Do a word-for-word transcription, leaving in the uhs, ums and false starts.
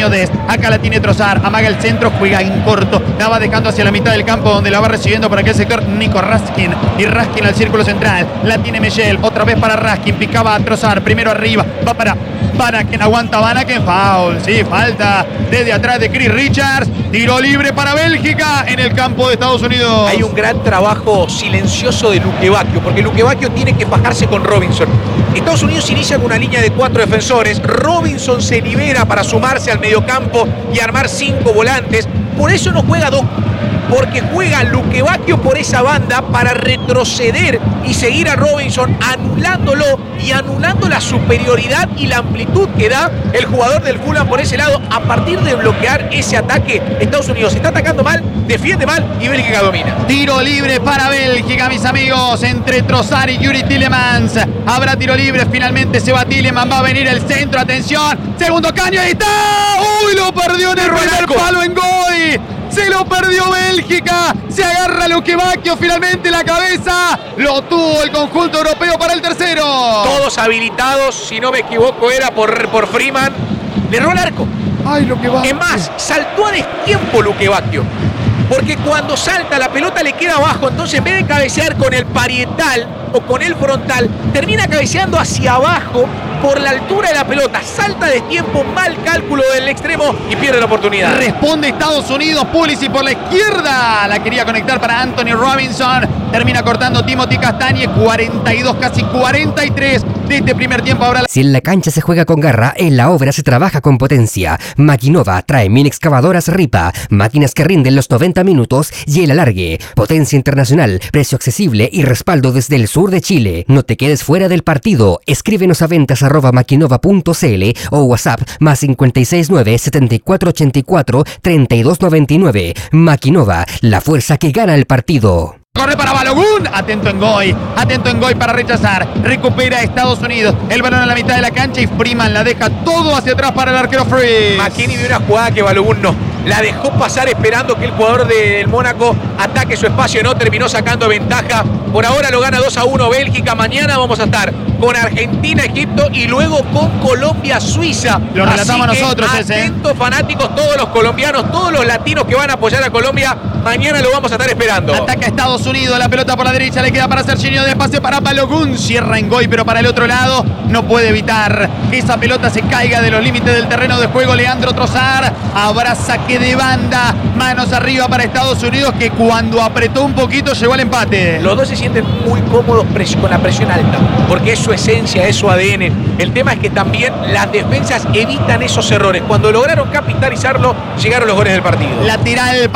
Antonio Dest. Acá la tiene Trossard. Amaga el centro, juega en corto. La va dejando hacia la mitad del campo, donde la va recibiendo por aquel sector Nico Raskin. Y Raskin al círculo central. La tiene Mellel. Otra vez para Raskin. Picaba a Trossard. Primero arriba. Va para Vanaken. Aguanta Vanaken. Foul. Sí, falta desde atrás de Chris Richards. Tiro libre para Bélgica en el campo de Estados Unidos. Hay un gran trabajo silencioso de Luque Bacchio, porque Luque Bacchio tiene que fajarse con Robinson. Estados Unidos inicia con una línea de cuatro defensores. Robinson se libera para sumarse al mediocampo y armar cinco volantes. Por eso no juega dos, porque juega Luque Bacchio por esa banda para retroceder y seguir a Robinson, anulándolo y anulando la superioridad y la amplitud que da el jugador del Fulham por ese lado. A partir de bloquear ese ataque, Estados Unidos está atacando mal, defiende mal y Bélgica domina. Tiro libre para Bélgica, mis amigos, entre Trossard y Yuri Tielemans. Habrá tiro libre, finalmente se va Tielemans, va a venir el centro, atención, segundo caño, ahí está. Uy, lo perdió en el primer palo en Goy. Se lo perdió Bélgica, se agarra Luque Bacchio, finalmente la cabeza, lo tuvo el conjunto europeo para el tercero. Todos habilitados, si no me equivoco era por, por Freeman, le erró el arco. Ay, Luque Bacchio. Es más, saltó a destiempo Luque Bacchio, porque cuando salta la pelota le queda abajo, entonces en vez de cabecear con el parietal o con el frontal, termina cabeceando hacia abajo por la altura de la pelota, salta de tiempo, mal cálculo del extremo y pierde la oportunidad. Responde Estados Unidos, Pulisic por la izquierda, la quería conectar para Anthony Robinson, termina cortando Timothy Castagne, cuarenta y dos, casi cuarenta y tres de este primer tiempo. Ahora la... Si en la cancha se juega con garra, en la obra se trabaja con potencia. Maquinova trae mini excavadoras Ripa, máquinas que rinden los noventa minutos y el alargue. Potencia internacional, precio accesible y respaldo desde el sur de Chile. No te quedes fuera del partido. Escríbenos a ventas arroba maquinova punto cl o WhatsApp más cinco seis nueve, siete cuatro ocho cuatro, tres dos nueve nueve. Maquinova, la fuerza que gana el partido. Corre para Balogun, atento en Goy, atento en Goy para rechazar, recupera Estados Unidos, el balón a la mitad de la cancha y Freeman la deja todo hacia atrás para el arquero Free. McKennie dio una jugada que Balogun no, la dejó pasar esperando que el jugador del Mónaco ataque su espacio, no terminó sacando ventaja. Por ahora lo gana dos a uno Bélgica. Mañana vamos a estar con Argentina, Egipto y luego con Colombia, Suiza. Lo relatamos Así que nosotros ese. Atentos fanáticos, todos los colombianos, todos los latinos que van a apoyar a Colombia, mañana lo vamos a estar esperando. Ataca Estados Unidos, la pelota por la derecha, le queda para Serginho, de pase para Balogun, cierra en Goy, pero para el otro lado no puede evitar que esa pelota se caiga de los límites del terreno de juego. Leandro Trossard, habrá saque de banda, manos arriba para Estados Unidos, que cuando apretó un poquito llegó al empate. Los dos se sienten muy cómodos con la presión alta, porque es su esencia, es su A D N. El tema es que también las defensas evitan esos errores. Cuando lograron capitalizarlo, llegaron los goles del partido. Lateral